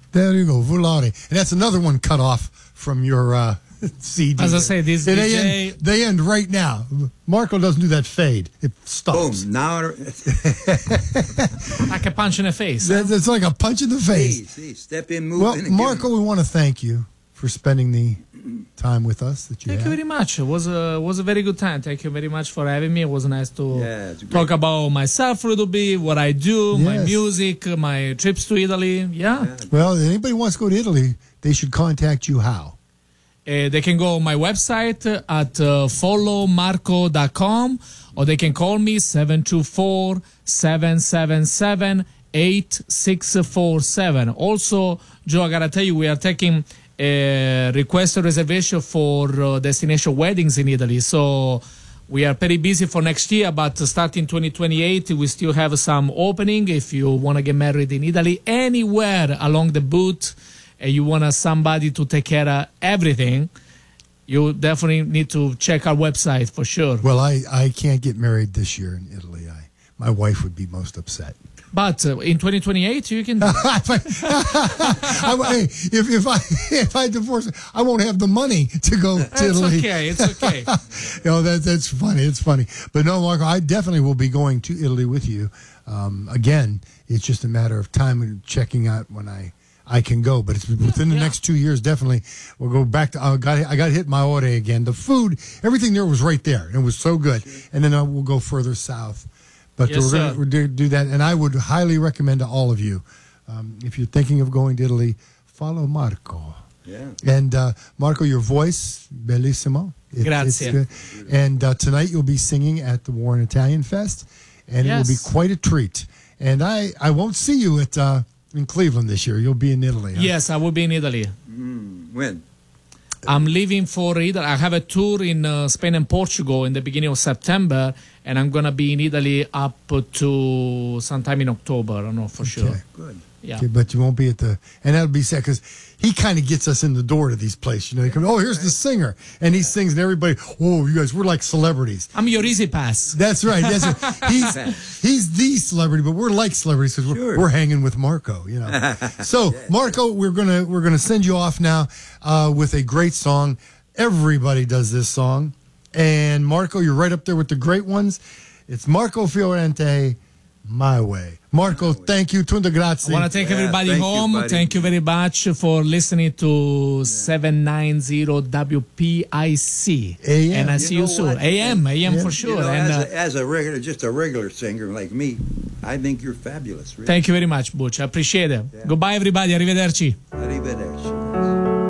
There you go, Volare. And that's another one cut off from your CD. As I say, this DJ... They end right now. Marco doesn't do that fade. It stops. Boom. Now... like a punch in the face. It's like a punch in the face. See, step in, move in. Well, Marco, we want to thank you for spending the time with us that you Thank you very much. It was a very good time. Thank you very much for having me. It was nice to talk about myself a little bit, what I do, my music, my trips to Italy. Yeah. Well, if anybody wants to go to Italy, they should contact you how? They can go on my website at followmarco.com, or they can call me 724-777-8647. Also, Joe, I got to tell you, we are taking request a reservation for destination weddings in Italy. So we are pretty busy for next year, but starting 2028, we still have some opening. If you want to get married in Italy, anywhere along the boot, and you want somebody to take care of everything, you definitely need to check our website for sure. Well, I can't get married this year in Italy. My wife would be most upset. But in 2028, you can. If I divorce, I won't have the money to go to Italy. It's okay. That's funny. It's funny. But no, Marco, I definitely will be going to Italy with you. Again, it's just a matter of time and checking out when I can go. But it's within the next 2 years, definitely. We'll go back to. I got to hit Maore again. The food, everything there was right there. And it was so good. And then we'll go further south. But we're going to do that, and I would highly recommend to all of you, if you're thinking of going to Italy, follow Marco. Yeah. And Marco, your voice, bellissimo. Grazie. And tonight you'll be singing at the Warren Italian Fest, and it will be quite a treat. And I won't see you in Cleveland this year. You'll be in Italy. Huh? Yes, I will be in Italy. When? I'm leaving for Italy. I have a tour in Spain and Portugal in the beginning of September, and I'm going to be in Italy up to sometime in October. I don't know for sure. Good. Yeah. Okay, but you won't be at and that'll be sad because he kind of gets us in the door to these places. You know, they come, here's the singer, and he sings, and everybody, you guys, we're like celebrities. I'm your easy pass. That's right. He's the celebrity, but we're like celebrities because we're hanging with Marco. You know. So Marco, we're gonna send you off now with a great song. Everybody does this song, and Marco, you're right up there with the great ones. It's Marco Fiorente, My Way. Marco, thank you. Tunde grazie. I want to thank everybody home. Thank you very much for listening to 790 WPIC. AM. And I see you soon. AM for sure. As a regular singer like me, I think you're fabulous. Really. Thank you very much, Butch. I appreciate it. Yeah. Goodbye, everybody. Arrivederci.